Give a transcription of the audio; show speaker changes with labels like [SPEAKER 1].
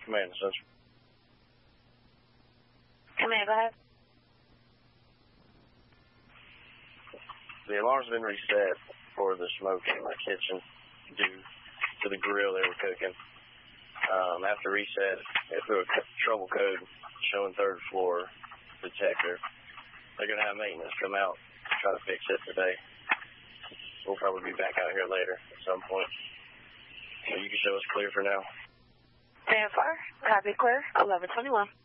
[SPEAKER 1] Command Central.
[SPEAKER 2] Command, go ahead.
[SPEAKER 1] The alarm's been reset for the smoke in my kitchen due to the grill they were cooking. After reset, it threw a trouble code showing third floor detector. They're going to have maintenance come out to try to fix it today. We'll probably be back out here later at some point. So you can show us clear for now.
[SPEAKER 2] Stand fire. Copy clear. 1121.